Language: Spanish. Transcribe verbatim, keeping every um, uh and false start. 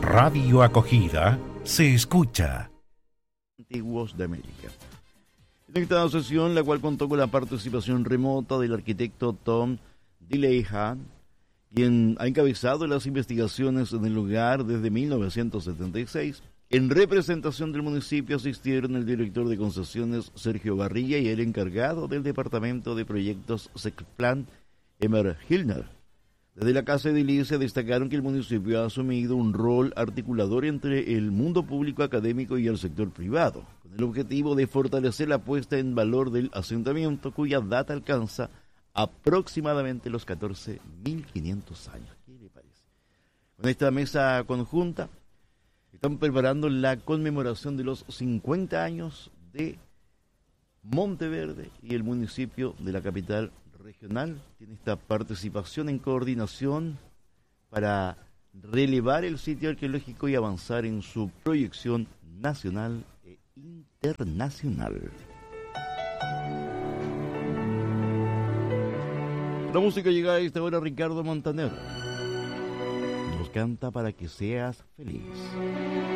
Radio Acogida se escucha. Antiguos de América. En esta sesión, la cual contó con la participación remota del arquitecto Tom Dilleyhan, quien ha encabezado las investigaciones en el lugar desde mil novecientos setenta y seis. En representación del municipio asistieron el director de concesiones Sergio Barrilla y el encargado del departamento de proyectos Sexplan, Emer Hilner. Desde la Casa Edilicia destacaron que el municipio ha asumido un rol articulador entre el mundo público académico y el sector privado, con el objetivo de fortalecer la puesta en valor del asentamiento, cuya data alcanza aproximadamente los catorce mil quinientos años. ¿Qué le parece? Con esta mesa conjunta están preparando la conmemoración de los cincuenta años de Monteverde, y el municipio de la capital regional tiene esta participación en coordinación para relevar el sitio arqueológico y avanzar en su proyección nacional e internacional. La música llega a esta hora. Ricardo Montaner nos canta Para que seas feliz.